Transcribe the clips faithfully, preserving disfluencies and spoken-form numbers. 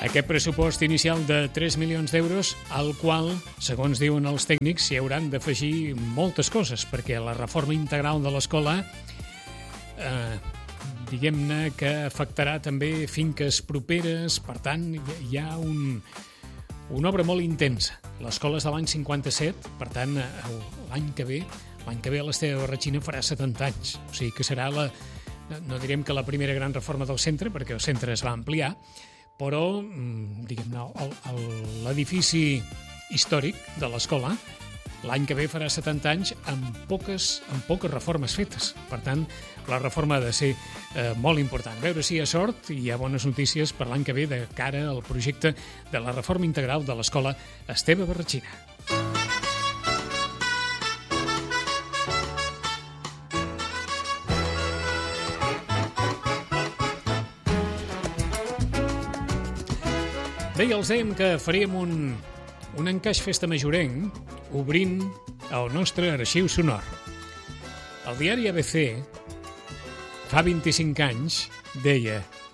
Aquest pressupost inicial de tres milions d'euros, al qual, segons diuen els tècnics, s'hi hauran d'afegir moltes coses, perquè la reforma integral de l'escola, eh, diguem-ne que afectarà també finques properes, per tant, hi ha un, una obra molt intensa. L'escola és de l'any cinquanta-set, per tant, l'any que ve, l'any que ve l'Esteve Barratxina farà setanta anys, o sigui que serà la, no direm que la primera gran reforma del centre, perquè el centre es va ampliar, però, diguem-ne, l'edifici històric de l'escola l'any que ve farà setanta anys amb poques, amb poques reformes fetes. Per tant, la reforma ha de ser eh, molt important. A veure si hi ha sort i hi ha bones notícies per l'any que ve de cara al projecte de la reforma integral de l'escola Esteve Barratxina. Deia els dèiem que faríem un, un encaix festa majorenc obrint el nostre arxiu sonor. El diari A B C, fa vint-i-cinc anys, deia: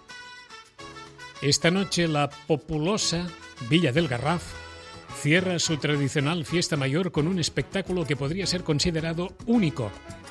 Esta noche la populosa Villa del Garraf cierra su tradicional fiesta mayor con un espectáculo que podría ser considerado único,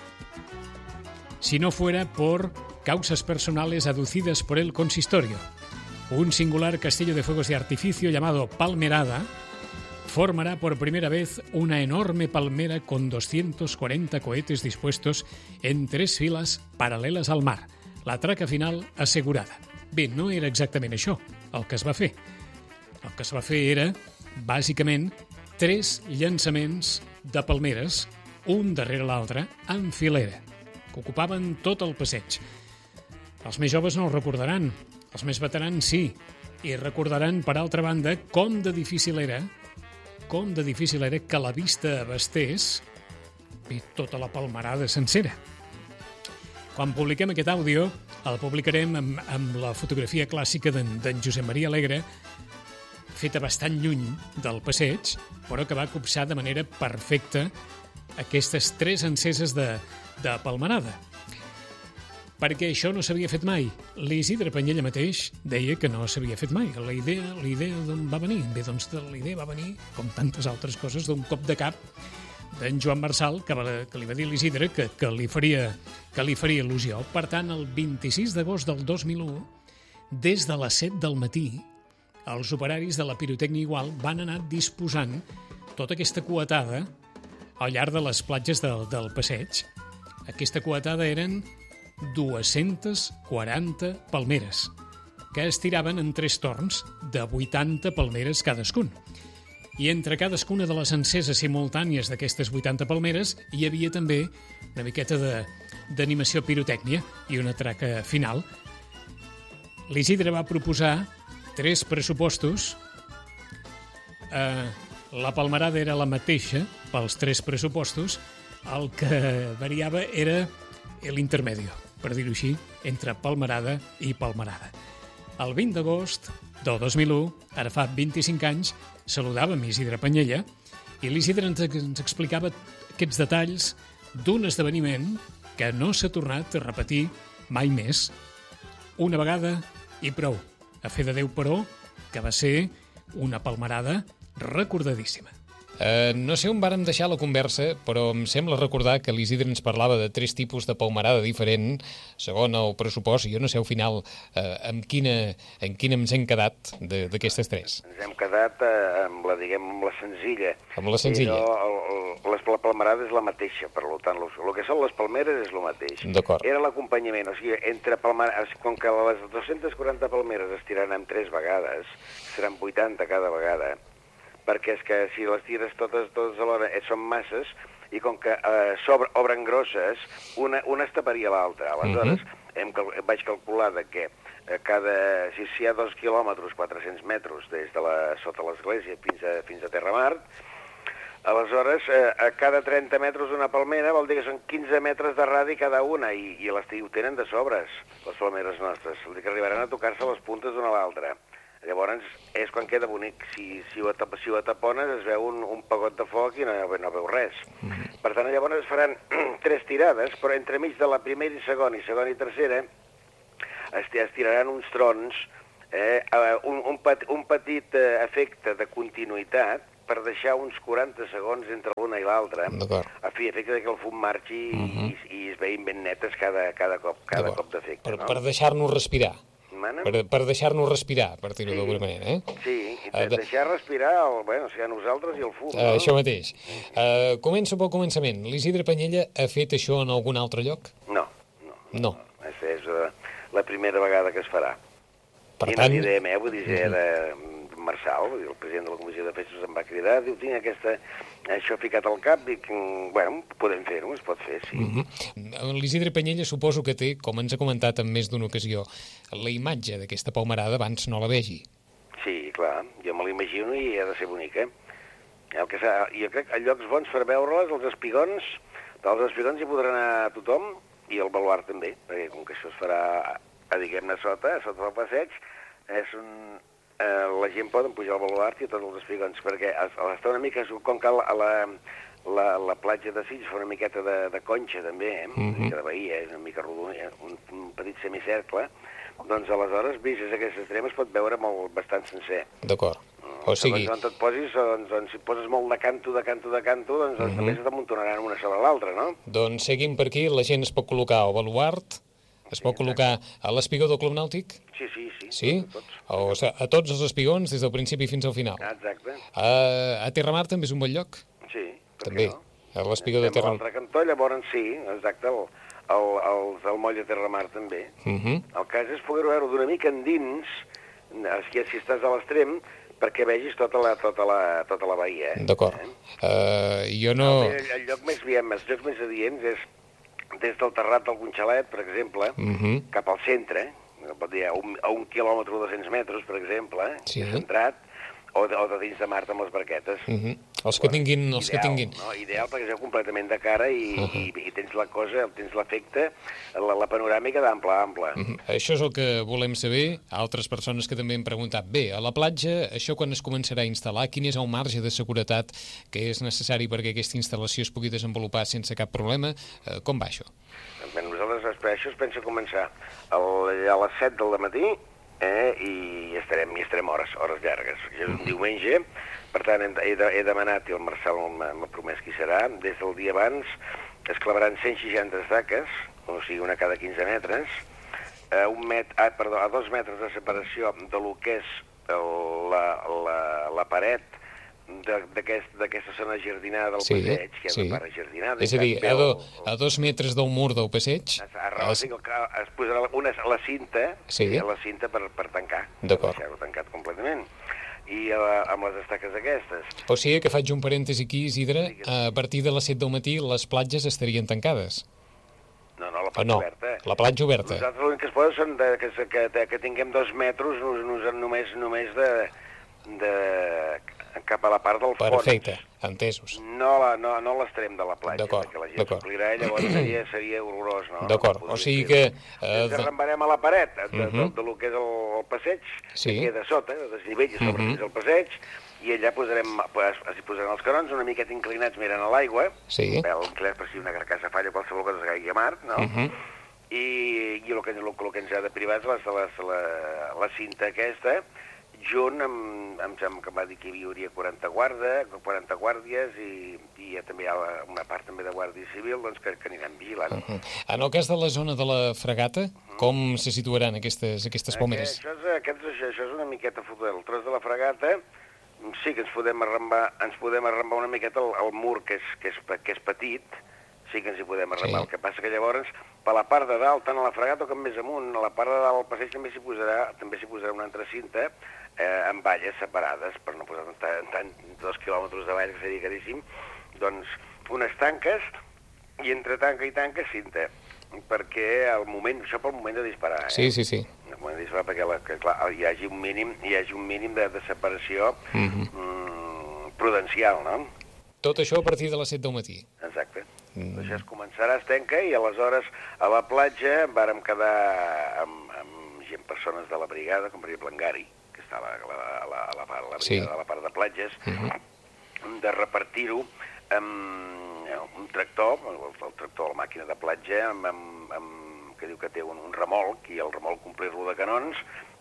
si no fuera por causas personales aducidas por el consistorio. Un singular castillo de fuegos de artificio llamado Palmerada formará por primera vez una enorme palmera con doscientos cuarenta cohetes dispuestos en tres filas paralelas al mar. La traca final assegurada. Bé, no era exactament això el que es va fer. El que es va fer era, bàsicament, tres llançaments de palmeres, un darrere l'altre, en filera, que ocupaven tot el passeig. Els més joves no ho recordaran, els més veterans sí, i recordaran, per altra banda, com de difícil era, com de difícil era que la vista abastés i tota la palmerada sencera. Quan publiquem aquest àudio, el publicarem amb, amb la fotografia clàssica d'en Josep Maria Alegre, feta bastant lluny del passeig, però que va copsar de manera perfecta aquestes tres enceses de, de palmerada. Perquè això no s'havia fet mai. L'Isidre Panyella mateix deia que no s'havia fet mai. La idea, la idea d'on va venir? Bé, doncs la idea va venir, com tantes altres coses, d'un cop de cap d'en Joan Marçal, que, va, que li va dir a l'Isidre que, que, li faria, que li faria il·lusió. Per tant, el vint-i-sis d'agost del dos mil u, des de les set del matí, els operaris de la pirotècnia Igual van anar disposant tota aquesta coetada al llarg de les platges del, del passeig. Aquesta coetada eren dues-centes quaranta palmeres, que es tiraven en tres torns de vuitanta palmeres cadascun. I entre cadascuna de les enceses simultànies d'aquestes vuitanta palmeres hi havia també una miqueta d'animació pirotècnia i una traca final. L'Isidre va proposar tres pressupostos. Eh, la palmerada era la mateixa pels tres pressupostos, el que variava era l'intermedio, per dir-ho així, entre palmerada i palmerada. El vint d'agost del dos mil u, ara fa vint-i-cinc anys, saludàvem Isidre Panyella i l'Isidre ens, ens explicava aquests detalls d'un esdeveniment que no s'ha tornat a repetir mai més. Una vegada i prou. A fe de Déu, però, que va ser una palmerada recordadíssima. Uh, no sé on vàrem deixar la conversa, però em sembla recordar que l'Isidre ens parlava de tres tipus de palmerada diferent, segon el pressupost, i jo no sé al final uh, amb, quina, amb quina ens hem quedat d'aquestes tres. Ens hem quedat uh, amb, la, diguem, amb la senzilla. Amb la senzilla. I no, el, el, la palmerada és la mateixa, per tant, el que són les palmeres és el mateix. D'acord. Era l'acompanyament, o sigui, entre palmeres, com que les dues-centes quaranta palmeres es tiraran tres vegades, seran vuitanta cada vegada, perquè és que si les tires totes, totes alhora eh, són masses, i com que eh, obren grosses, una, una es taparia l'altra. Aleshores, uh-huh. hem, vaig calcular de que eh, cada, si, si hi ha dos quilòmetres, quatre-cents metres, des de la, sota l'església fins a, fins a Terramar, aleshores, eh, a cada trenta metres una palmera vol dir que són quinze metres de radi cada una, i, i les ho tenen de sobres, les palmeres nostres. Vol dir que arribaran a tocar-se les puntes d'una a l'altra. Llavors, és quan queda bonic. Si, si, ho, si ho tapones es veu un, un pagot de foc i no, no veu res. Mm-hmm. Per tant, llavors es faran tres tirades, però entremig de la primera i segona i segona i tercera es, es tiraran uns trons eh, un, un, pet, un petit eh, efecte de continuïtat per deixar uns quaranta segons entre l'una i l'altra, a fi efecte que el fum marxi uh -huh. i, i es veïn ben netes cada, cada cop, cada cop d'efecte. Per, no? per deixar-nos respirar. Per, per deixar-nos respirar, per dir-ho sí, d'alguna manera. Eh? Sí, i de, uh, deixar respirar el, bueno, o sigui, a nosaltres i el fum. Uh, no? Això mateix. Uh, començo pel començament. L'Isidre Panyella ha fet això en algun altre lloc? No, no. No. no. És, és uh, la primera vegada que es farà. Per I tant... no direm, eh? Vull dir, era Marçal, vull dir, el president de la Comissió de Festes em va cridar, diu, tinc aquesta, això ficat al cap, i bueno, podem fer-ho, es pot fer, sí. Uh -huh. L'Isidre Panyella suposo que té, com ens ha comentat en més d'una ocasió, la imatge d'aquesta palmerada abans no la vegi. Sí, clar, jo me l'imagino i ha de ser bonica. El que jo crec que a llocs bons per veure-les, els espigons, dels espigons hi podrà anar tothom, i el baluart també, perquè com que això es farà, a, diguem-ne, sota, sota el passeig, és un... Eh, la gent poden pujar al baluart i tots els espigons, perquè està una mica, com que la, la, la, la platja de Sitges fa una miqueta de, de conxa també, eh? una Mm-hmm. mica de bahia, és una mica rodona, eh? un, un petit semicercle, doncs aleshores, vistes aquests extrems, es pot veure molt, bastant sencer. D'acord. O sigui... Segons on et posis, doncs, doncs, si poses molt de canto, de canto, de canto, doncs, doncs mm-hmm. també s'amuntonaran una sobre l'altra, no? Doncs seguim per aquí, la gent es pot col·locar al baluart, es pot col·locar a l'espigó del Club Nàutic? Sí, sí, sí. Sí? Tots. O sigui, a tots els espigons, des del principi fins al final? Exacte. A, a Terramar també és un bon lloc? Sí, per també. No? A l'espigó de Terramar. A l'altre cantó, llavors sí, exacte, el, el, el, el moll de Terramar també. Uh -huh. El cas és poder veure d'una mica endins, si, si estàs a l'extrem, perquè vegis tota la, tota la, tota la bahia. Eh? D'acord. Eh? Uh, jo no... El, el lloc més, diem, els llocs més adients és des del Terrat del Conxalet, per exemple, uh -huh. cap al centre, pot dir, a un, a un quilòmetre o dos-cents metres, per exemple, sí. centrat, o de, o de dins de Mart amb les barquetes. Uh -huh. Els que tinguin... Els ideal, que tinguin. No? Ideal, perquè és completament de cara i, uh -huh. i, i tens la cosa, tens l'efecte, la, la panoràmica d'ample a ample. Uh -huh. Això és el que volem saber. Altres persones que també han preguntat, bé, a la platja, això quan es començarà a instal·lar, quin és el marge de seguretat que és necessari perquè aquesta instal·lació es pugui desenvolupar sense cap problema? Uh, com va això? Bé, nosaltres això es pensa començar el, a les set del matí, eh, i estarem, i estarem hores, hores llargues. És un diumenge, per tant he, he, he demanat, i el Marcel m'ha promès qui serà, des del dia abans es clavaran cent seixanta estaques, o sigui, una cada quinze metres, a, un met, ah, perdó, a dos metres de separació de lo que és el, la, la, la paret d'aquesta aquest, zona jardinada del sí, passeig, que és sí. una part jardinada. És a dir, a, do, a dos metres del mur del passeig... A, a, es... es posarà una, la cinta, sí. la cinta per, per tancar, per deixar-ho tancat completament, i a, amb les estaques aquestes. O sigui que faig un parèntesi aquí, Isidre, a partir de les set del matí les platges estarien tancades. No, no, la platja no, oberta. La platja oberta. Nosaltres l'únic que es posa són de, que, que, que tinguem dos metres només, només de... de cap a la part del fons. Perfecte, entesos. No, la, no, no l'extrem de la platja, perquè la gent s'omplirà i llavors seria, seria horrorós, no? D'acord, no o sigui que... Eh, ens arrembarem a la paret de, de, de, de lo que és el, el passeig, sí. que queda sota, de desnivell sobre uh -huh. el passeig, i allà posarem, s'hi posaran els canons una miqueta inclinats mirant a l'aigua, sí. inclinats per si una carcassa falla qualsevol cosa que caigui a mar, no? Uh -huh. I, i el, que, el, el que ens ha de privar és la, la, la cinta aquesta, junt amb, amb, amb que em va dir que hi hauria quaranta guarda, quaranta guàrdies i, i també hi ha una part també de guàrdia civil doncs, que, que aniran vigilant. Uh -huh. En el cas de la zona de la Fregata, uh -huh. com se situaran aquestes, aquestes palmeres? Això és, aquest, això és una miqueta fotut. El tros de la Fregata sí que ens podem arrembar, ens podem arrembar una miqueta el, el mur, que és, que, és, que és petit, sí que ens hi podem arrembar. Sí. El que passa que llavors, per la part de dalt, tant a la Fregata com més amunt, a la part de dalt del passeig també s'hi posarà, també s'hi posarà una altra cinta, Eh, amb valles separades, per no posar tant, tant dos quilòmetres de vall, que seria caríssim, doncs unes tanques, i entre tanca i tanca cinta, perquè al moment, això pel moment de disparar, eh? Sí, sí, sí. El moment de disparar perquè la, que, clar, hi hagi un mínim, hi hagi un mínim de, de separació mm-hmm. mm, prudencial, no? Tot això a partir de les set del matí. Exacte. Mm. Això es començarà, es tanca, i aleshores a la platja vàrem quedar amb, amb gent, persones de la brigada, com per exemple en Gari, a la, a la, a la, part, la, sí. a la part de platges, uh-huh. de repartir-ho amb un tractor, el, el tractor, la màquina de platja, amb, amb, amb, que diu que té un, un remolc, i el remolc omplir-lo de canons,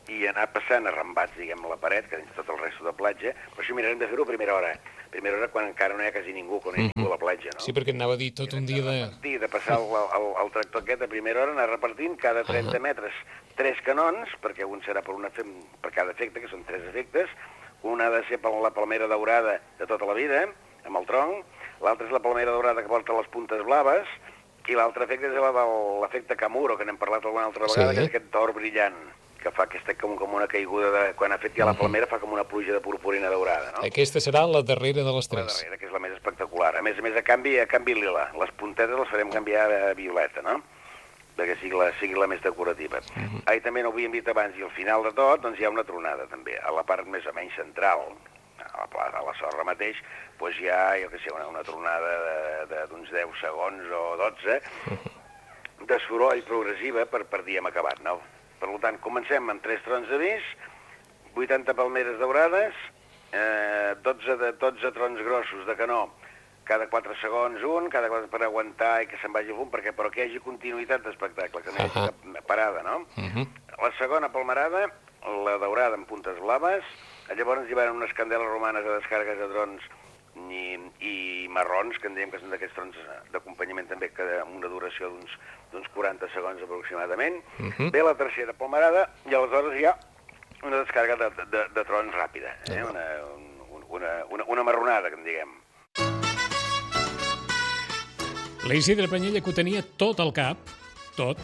i anar passant arrambats, diguem, a la paret, que dins tot el resto de platja, però això mirarem de fer-ho a primera hora. A primera hora quan encara no hi ha quasi ningú, quan hi ha ningú a la platja, no? Sí, perquè anava a dir tot un dia de... De, de passar el, el, el tractor aquest a primera hora, anar repartint cada trenta metres tres canons, perquè un serà per, una, per cada efecte, que són tres efectes, un ha de ser per la palmera daurada de tota la vida, amb el tronc, l'altre és la palmera daurada que porta les puntes blaves, i l'altre efecte és l'efecte Camuro, que n'hem parlat alguna altra vegada, sí. Que és aquest or brillant, que fa aquesta com, com una caiguda, de, quan ha fet ja la palmera fa com una pluja de purpurina daurada, no? Aquesta serà la darrera de les tres. La darrera, que és la més espectacular. A més a més, a canvi, a canvi lila. Les puntetes les farem canviar a violeta, no? Perquè sigui la, sigui la més decorativa. Uh -huh. Ah, i també no ho havíem dit abans, i al final de tot, doncs hi ha una tronada, també, a la part més o menys central, a la, a la sorra mateix, doncs hi ha, jo què sé, una, una tronada d'uns deu segons o dotze, de soroll progressiva per, per dia hem acabat, no? Per tant, comencem amb tres trons d'avís, vuitanta palmeres daurades, eh, dotze, de, dotze trons grossos de canó, cada quatre segons un, cada quatre per aguantar i que se'n vagi a fum, perquè però que hi hagi continuïtat d'espectacle, que no hi hagi uh -huh. cap parada, no? Uh -huh. La segona palmerada, la daurada amb puntes blaves, llavors hi van unes candeles romanes a descàrregues de trons i, i marrons, que en diem que són d'aquests trons d'acompanyament també, que amb una duració d'uns quaranta segons aproximadament. Uh -huh. Ve la tercera palmerada i aleshores hi ha una descàrrega de, de, de trons ràpida, eh? una, una, una, una marronada, que en diguem. L'Isidre Penyella, que ho tenia tot al cap, tot.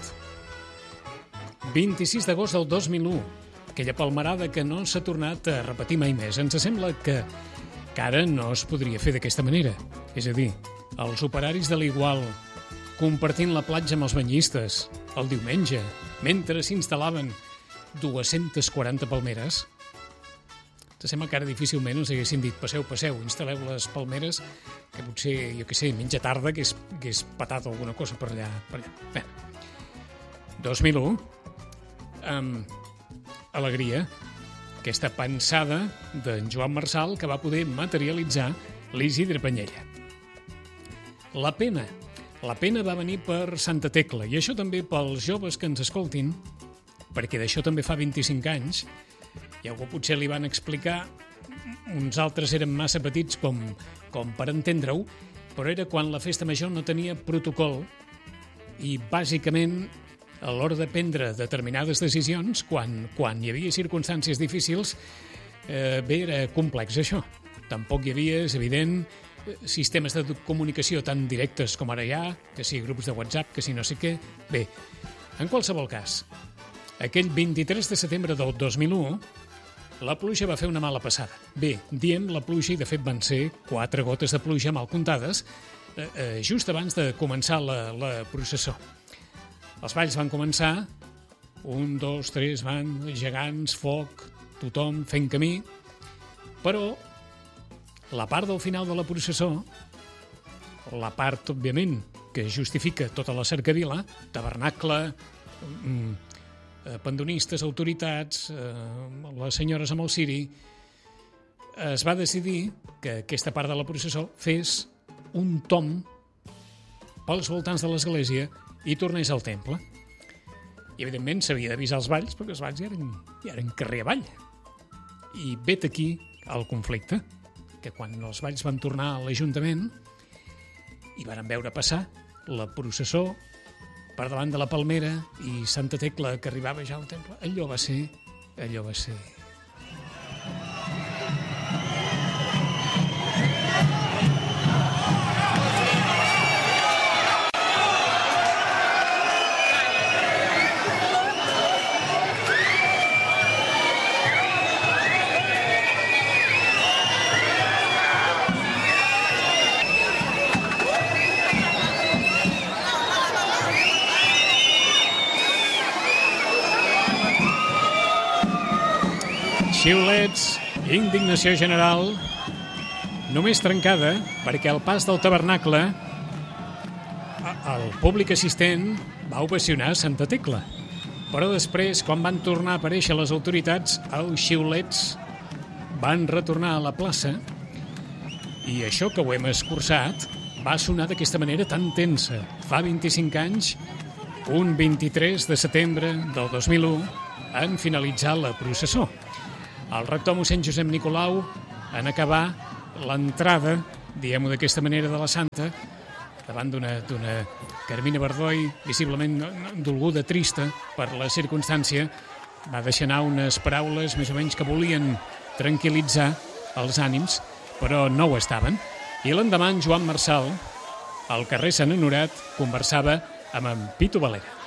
vint-i-sis d'agost del dos mil u, aquella palmerada que no s'ha tornat a repetir mai més. Ens sembla que, que ara no es podria fer d'aquesta manera. És a dir, els operaris de l'Igual compartint la platja amb els banyistes el diumenge, mentre s'instal·laven dues-centes quaranta palmeres. Ens sembla que ara difícilment ens haguessin dit passeu, passeu, instal·leu les palmeres, que potser, jo què sé, mitja tarda que hagués patat alguna cosa per allà. Per allà. Bé, dos mil u, amb alegria, aquesta pensada d'en Joan Marsal que va poder materialitzar l'Isidre Penyella. La pena. La pena va venir per Santa Tecla, i això també pels joves que ens escoltin, perquè d'això també fa vint-i-cinc anys, i algú potser li van explicar, uns altres eren massa petits com, com per entendre-ho, però era quan la festa major no tenia protocol i bàsicament a l'hora de prendre determinades decisions, quan, quan hi havia circumstàncies difícils, eh, bé, era complex això. Tampoc hi havia, és evident, sistemes de comunicació tan directes com ara hi ha, que sigui grups de WhatsApp, que si no sé què. Bé, en qualsevol cas, aquell vint-i-tres de setembre del dos mil u, la pluja va fer una mala passada. Bé, diem la pluja, i de fet van ser quatre gotes de pluja mal comptades, eh, eh, just abans de començar la, la processó. Els balls van començar, un, dos, tres, van, gegants, foc, tothom fent camí, però la part del final de la processó, la part, òbviament, que justifica tota la cercavila, tabernacle, pandonistes, autoritats, les senyores amb el ciri, es va decidir que aquesta part de la processó fes un tomb pels voltants de l'església i tornés al temple. I, evidentment, s'havia d'avisar els balls, perquè els balls ja eren, ja eren carrer avall. I vet aquí el conflicte, que quan els balls van tornar a l'Ajuntament i van veure passar la processó per davant de la Palmera i Santa Tecla, que arribava ja al temple, allò va ser... allò va ser... Xiulets, indignació general, només trencada perquè al pas del tabernacle el públic assistent va ovacionar Santa Tecla. Però després, quan van tornar a aparèixer les autoritats, els xiulets van retornar a la plaça i això que ho hem escurçat va sonar d'aquesta manera tan tensa. Fa vint-i-cinc anys, un vint-i-tres de setembre del dos mil u, en finalitzar la processó. El rector mossèn Josep Nicolau, en acabar l'entrada, diguem-ho d'aquesta manera, de la Santa, davant d'una Carmina Bardoi visiblement dolguda, trista per la circumstància, va deixar anar unes paraules més o menys que volien tranquil·litzar els ànims, però no ho estaven. I l'endemà en Joan Marçal, al carrer Sant Honorat, conversava amb en Pitu Valera.